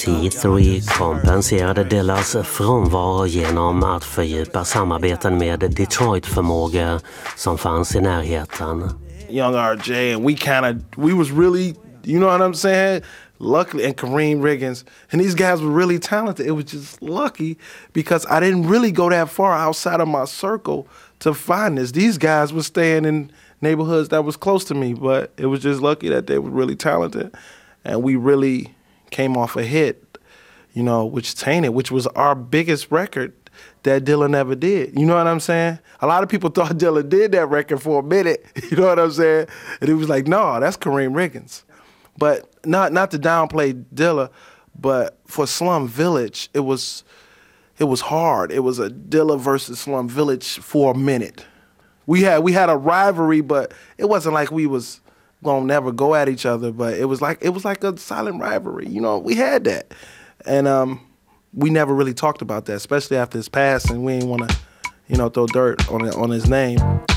T3 kompenserade Dillas frånvaro genom att fördjupa samarbeten med Detroit-förmågor som fanns i närheten. Young RJ, and we was really, you know what I'm saying? Luckily, and Kareem Riggins, and these guys were really talented. It was just lucky because I didn't really go that far outside of my circle to find this. These guys were staying in neighborhoods that was close to me, but it was just lucky that they were really talented, and we really came off a hit, you know, which was our biggest record that Dilla ever did. You know what I'm saying? A lot of people thought Dilla did that record for a minute. You know what I'm saying? And it was like, no, that's Kareem Riggins. But not to downplay Dilla, but for Slum Village, it was hard. It was a Dilla versus Slum Village for a minute. We had a rivalry, but it wasn't like we was gonna never go at each other. But it was like a silent rivalry. You know, we had that, and we never really talked about that, especially after his passing. We didn't want to, you know, throw dirt on his name.